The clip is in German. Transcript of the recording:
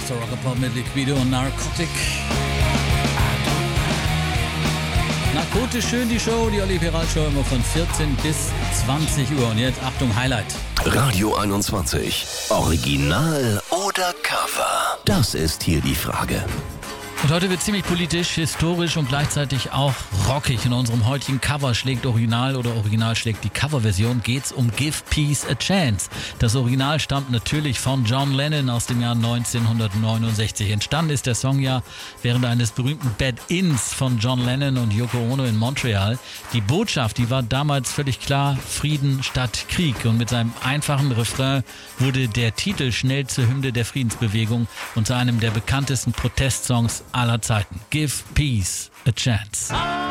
Mr. Rockapop mit Liquido und Narcotic. Narkotisch schön die Show, die Olli Pirat Show immer von 14 bis 20 Uhr. Und jetzt Achtung, Highlight. Radio 21. Original oder Cover? Das ist hier die Frage. Und heute wird ziemlich politisch, historisch und gleichzeitig auch rockig. In unserem heutigen Cover schlägt Original oder Original schlägt die Coverversion, geht's um Give Peace a Chance. Das Original stammt natürlich von John Lennon aus dem Jahr 1969. Entstanden ist der Song ja während eines berühmten Bed-Ins von John Lennon und Yoko Ono in Montreal. Die Botschaft, die war damals völlig klar: Frieden statt Krieg. Und mit seinem einfachen Refrain wurde der Titel schnell zur Hymne der Friedensbewegung und zu einem der bekanntesten Protestsongs aller Zeiten. Give Peace a Chance.